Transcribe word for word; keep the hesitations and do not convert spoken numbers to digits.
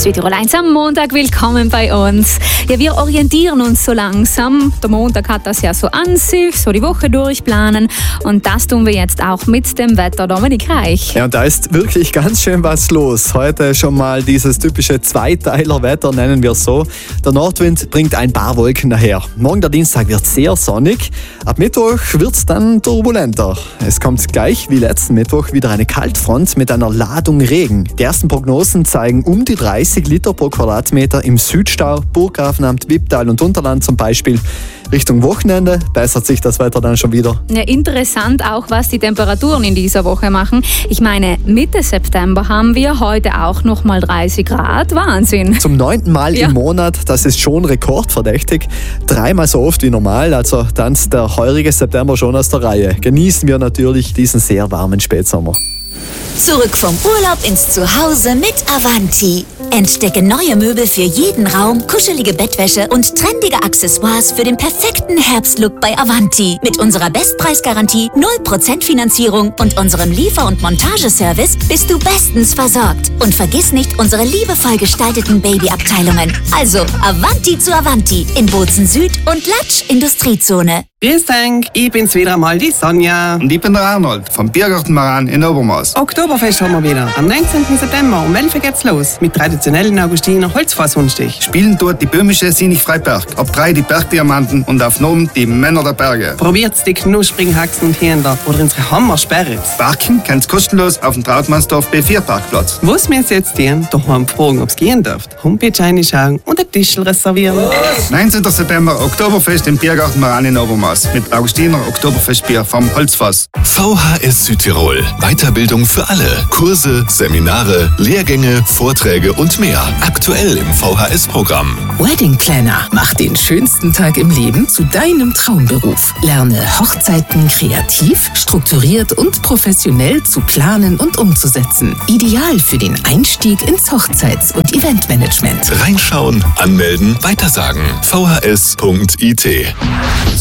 Südtirol eins am Montag, willkommen bei uns. Ja, wir orientieren uns so langsam. Der Montag hat das ja so an sich, so die Woche durchplanen. Und das tun wir jetzt auch mit dem Wetter. Dominik Reich. Ja, und da ist wirklich ganz schön was los. Heute schon mal dieses typische Zweiteiler-Wetter, nennen wir es so. Der Nordwind bringt ein paar Wolken daher. Morgen der Dienstag wird sehr sonnig. Ab Mittwoch wird es dann turbulenter. Es kommt gleich wie letzten Mittwoch wieder eine Kaltfront mit einer Ladung Regen. Die ersten Prognosen zeigen um die dreißig Liter pro Quadratmeter im Südstau, Burggrafenamt, Wipptal und Unterland zum Beispiel. Richtung Wochenende bessert sich das Wetter dann schon wieder. Ja, interessant auch, was die Temperaturen in dieser Woche machen. Ich meine, Mitte September haben wir heute auch noch mal dreißig Grad. Wahnsinn. Zum neunten Mal ja. im Monat, das ist schon rekordverdächtig. Dreimal so oft wie normal, also tanzt der heurige September schon aus der Reihe. Genießen wir natürlich diesen sehr warmen Spätsommer. Zurück vom Urlaub ins Zuhause mit Avanti. Entdecke neue Möbel für jeden Raum, kuschelige Bettwäsche und trendige Accessoires für den perfekten Herbstlook bei Avanti. Mit unserer Bestpreisgarantie, null Prozent Finanzierung und unserem Liefer- und Montageservice bist du bestens versorgt. Und vergiss nicht unsere liebevoll gestalteten Babyabteilungen. Also Avanti zu Avanti in Bozen Süd und Latsch Industriezone. Grüß dich, ich bin's wieder einmal, die Sonja. Und ich bin der Arnold vom Biergarten Maran in Obermaß. Oktoberfest haben wir wieder. Am neunzehnten September um elf Uhr geht's los. Mit traditionellen Augustiner Holzfassrundstich. Spielen dort die böhmische Sinich Freiberg. Ab drei die Bergdiamanten und auf Nomen die Männer der Berge. Probiert's die knusprigen Haxen und Händler oder unsere Hammersperre. Parken kannst kostenlos auf dem Trautmannsdorf B vier Parkplatz. Was wir jetzt tun, daheim fragen, ob's gehen darf. Homepage reinschauen und ein Tischl reservieren. neunzehnten September Oktoberfest im Biergarten Maran in Obermaß. Mit Augustiner Oktoberfestbier vom Holzfass. V H S Südtirol. Weiterbildung für alle. Kurse, Seminare, Lehrgänge, Vorträge und mehr. Aktuell im V H S-Programm. Wedding Planner. Mach den schönsten Tag im Leben zu deinem Traumberuf. Lerne Hochzeiten kreativ, strukturiert und professionell zu planen und umzusetzen. Ideal für den Einstieg ins Hochzeits- und Eventmanagement. Reinschauen, anmelden, weitersagen. v h s punkt i t